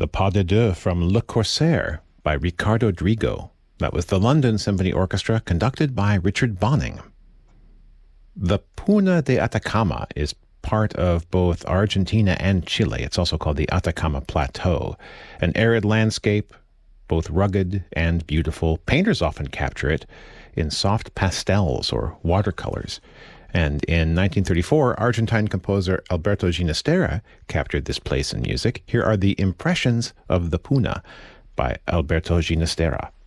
The Pas de Deux from Le Corsaire by Ricardo Drigo. That was the London Symphony Orchestra conducted by Richard Bonning. The Puna de Atacama is part of both Argentina and Chile. It's also called the Atacama Plateau, an arid landscape, both rugged and beautiful. Painters often capture it in soft pastels or watercolors. And in 1934, Argentine composer Alberto Ginastera captured this place in music. Here are the impressions of the Puna by Alberto Ginastera.